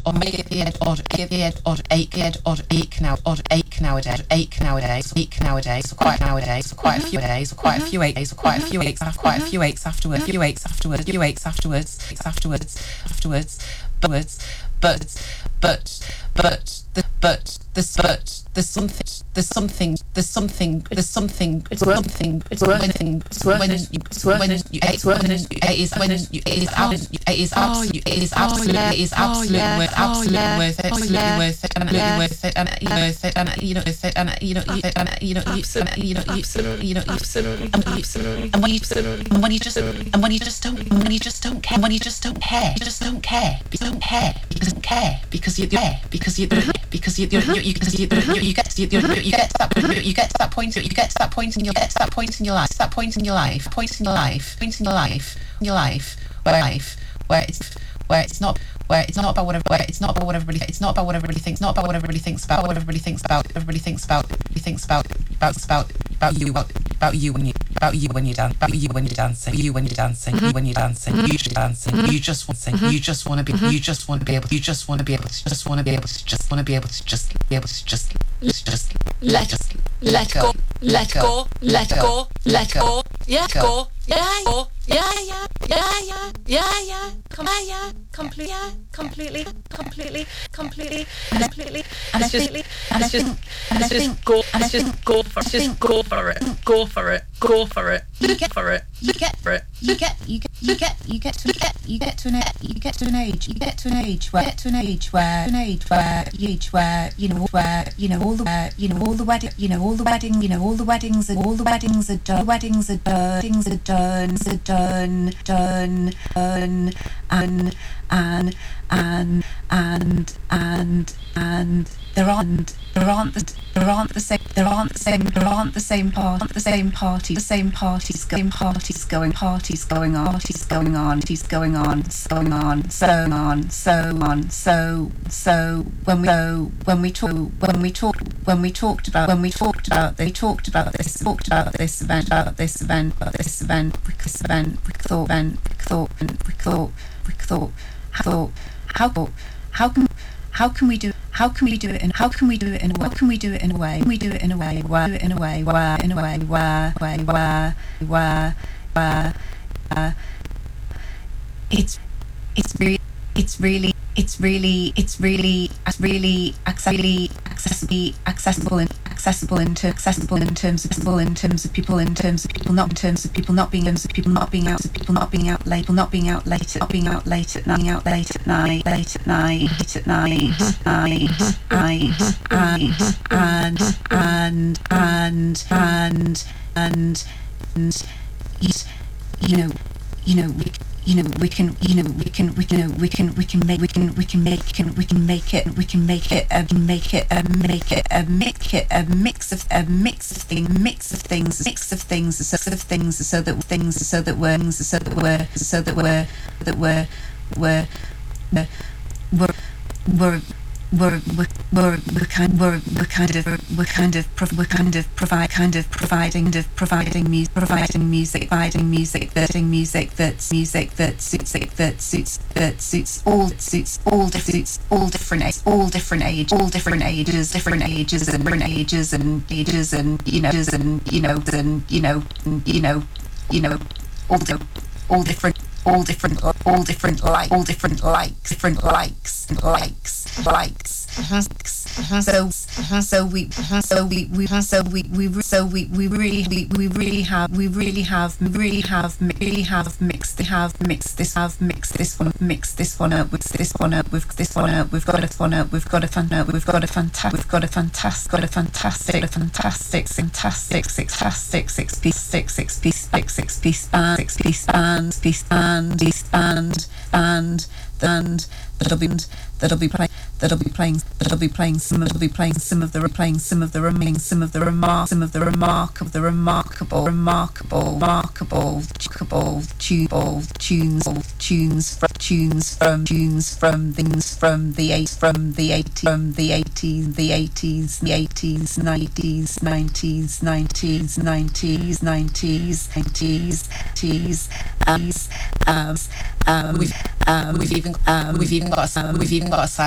or make the ed odd ache nowadays, so quite a few days, quite a few aches, quite a few aches afterwards, there's something and when you just don't care because you get to that point in your life where it's not about what everybody thinks about you when you're dancing. You just want to be able to let go. Completely. Let's just go for it. You get to an age where all the weddings and there aren't the same parties going on, so when we talked about this event, how can we do it in a way where it's really accessible in terms of people not being out late at night and we can make it a mix of things so that we're providing music that suits all different ages likes. So we really have mixed this one up with this one up. We've got a band that'll be playing some of the remarkable tunes from the 80s, 90s. We've even got a